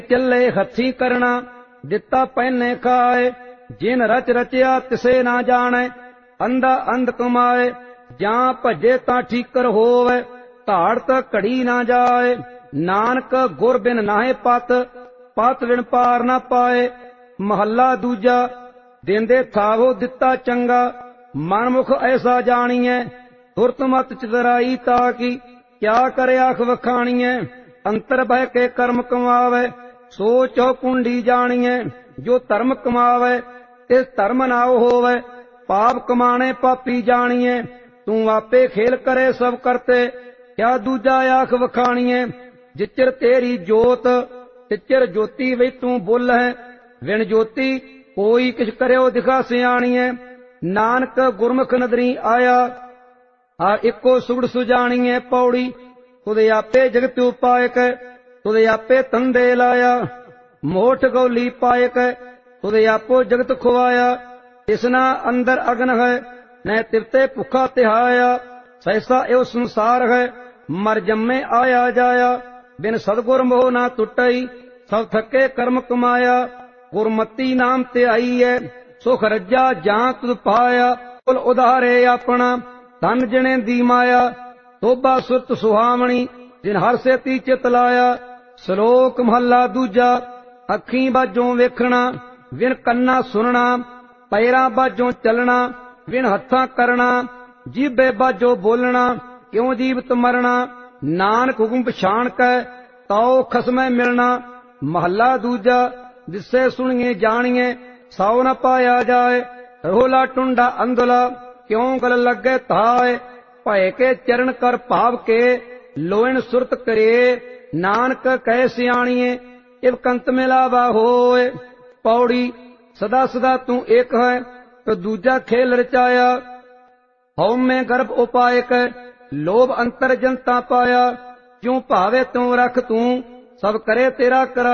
ਚੱਲੇ ਹੱਥੀ ਕਰਨਾ, ਦਿੱਤਾ ਪਹਿਨੇ ਖਾਏ। ਜਿਨ ਰਚ ਰਚਿਆ ਤਿਸੇ ਨਾ ਜਾਣੈ, ਅੰਧਾ ਅੰਧ ਕਮਾਏ। ਜਾਂ ਭਜੇ ਤਾਂ ਠੀਕਰ ਹੋਵੇ, ਧਾੜ ਤਾਂ ਘੜੀ ਨਾ ਜਾਏ। ਨਾਨਕ ਗੁਰ ਬਿਨ ਨਾਹਿ ਪਤ, ਪਤ ਬਿਨ ਪਾਰ ਨਾ ਪਾਏ। ਮਹੱਲਾ ਦੂਜਾ। ਦੇਂਦੇ ਥਾਵੋ ਦਿੱਤਾ ਚੰਗਾ, ਮਨਮੁਖ ਐਸਾ ਜਾਣੀਐ। ਤੁਰਤ ਮਤ ਚਤਰਾਈ ਤਾ ਕੀ, ਕਿਆ ਕਰੇ ਆਖ ਵਖਾਣੀਐ। ਅੰਤਰ ਬਹਿ ਕੇ ਕਰਮ ਕਮਾਵੇ, ਸੋ ਚਹੁ ਕੁੰਡੀ ਜਾਣੀਐ। ਜੋ ਧਰਮ ਕਮਾਵੇ ਤਿਸ ਧਰਮ ਨਾਉ ਹੋਵੇ, ਪਾਪ ਕਮਾਣੇ ਪਾਪੀ ਜਾਣੀਐ। ਤੂੰ ਆਪੇ ਖੇਲ ਕਰੇ ਸਭ ਕਰਤੇ, ਕਿਆ ਦੂਜਾ ਆਖ ਵਖਾਣੀਐ। ਜਿਚਰ ਤੇਰੀ ਜੋਤ ਤਿਚਰ ਜੋਤੀ ਵੇ ਤੂੰ ਬੁੱਲ ਹੈ, ਵਿਣ ਜੋਤੀ ਕੋਈ ਕਿਛ ਕਰਿਓ ਦਿਖਾ ਸਿਆਣੀਐ। ਨਾਨਕ ਗੁਰਮੁਖ ਨਦਰੀ ਆਇਆ, ਆ ਇੱਕੋ ਸੁਗੜ ਸੁਜਾਣੀਐ। ਪੌੜੀ। ਤੁਦੇ ਆਪੇ ਜਗਤ ਉਪਾਇਕ, ਤੁਦੇ ਆਪੇ ਤੰਦੇ ਲਾਇਆ। ਮੋਠ ਗੌਲੀ ਪਾਇਕ, ਤੁਦੇ ਆਪੋ ਜਗਤ ਖੁਆਇਆ। ਤਿਸਨਾ ਅੰਦਰ ਅਗਨ ਹੈ, ਨਹਿ ਤਿਵਤੇ ਭੁੱਖਾ ਤਿਹਾਇਆ। ਸੈਸਾ ਇਹੋ ਸੰਸਾਰ ਹੈ, ਮਰ ਜੰਮੇ ਆਇਆ ਜਾਇਆ। ਬਿਨ ਸਤਿਗੁਰ ਮੋਹ ਨਾ ਟੁੱਟਈ, ਸਭ ਥੱਕੇ ਕਰਮ ਕਮਾਇਆ। ਗੁਰਮਤੀ ਨਾਮ ਤੇ ਆਈ ਹੈ, ਸੁਖ ਰੱਜਾ ਜਾਂ ਤੁਧ ਪਾਇਆ। ਕੁਲ ਉਧਾਰੇ ਆਪਣਾ, ਧਨ ਜਣੇ ਦੀ ਮਾਇਆ। ਤੋਬਾ ਸੁਰਤ ਸੁਹਾਵਣੀ, ਜਿਨ ਹਰ ਸੇਤੀ ਚਿਤ ਲਾਇਆ। ਸ਼ਲੋਕ ਮਹੱਲਾ ਦੂਜਾ। ਅੱਖੀਂ ਬਾਝੋਂ ਵੇਖਣਾ, ਵਿਣ ਕੰਨਾਂ ਸੁਣਨਾ। ਪੈਰਾਂ ਬਾਝੋਂ ਚੱਲਣਾ, ਵਿਣ ਹੱਥਾਂ ਕਰਨਾ। ਜੀਭੇ ਬਾਝੋਂ ਬੋਲਣਾ, ਕਿਉਂ ਜੀਵਤ ਮਰਨਾ। ਨਾਨਕ ਹੁਕਮ ਪਛਾਣ ਕੈ, ਤਾਉ ਖਸਮੈ ਮਿਲਣਾ। ਮਹੱਲਾ ਦੂਜਾ। ਦਿਸੇ ਸੁਣੀਏ ਜਾਣੀਏ, ਸਾਉ ਨ ਪਾਇਆ ਜਾਏ। ਰੋਲਾ ਟੁੰਡਾ ਅੰਧਲਾ, ਕਿਉਂ ਗਲ ਲੱਗੇ ਧਾਏ। ਭੈ ਕੇ ਚਰਨ ਕਰ ਭਾਵ ਕੇ, ਲੋਇਣ ਸੁਰਤ ਕਰੇ। ਨਾਨਕ ਕਹਿ ਸਿਆਣੀਏ, ਇਵ ਕੰਤ ਮਿਲਾਵਾ ਹੋਏ। ਪੌੜੀ। ਸਦਾ ਸਦਾ ਤੂੰ ਏਕ ਹੈ, ਤੇ ਦੂਜਾ ਖੇਲ ਰਚਾਇਆ। ਹਉਮੈ ਗਰਭ ਉਪਾਇਕ, ਲੋਭ ਅੰਤਰ ਜਨਤਾ ਪਾਇਆ। ਜਿਉ ਭਾਵੇ ਤਿਉ ਰਖ ਤੂੰ, ਸਭ ਕਰੇ ਤੇਰਾ ਕਰਾਇਆ।